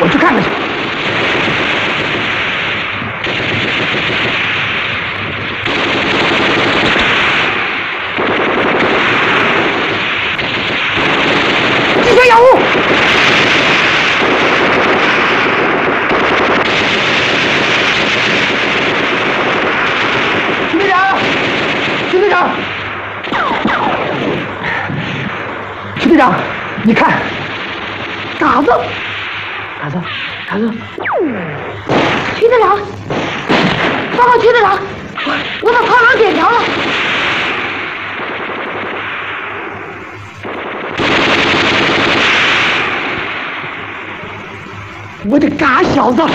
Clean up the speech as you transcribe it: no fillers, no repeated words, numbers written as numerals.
我去看看去。机枪掩护！徐队长，徐队长，徐队长，你看，嘎子，嘎子，嘎子， 徐队长，报告徐队长，我把炮膛点着了。 我的嘎小子！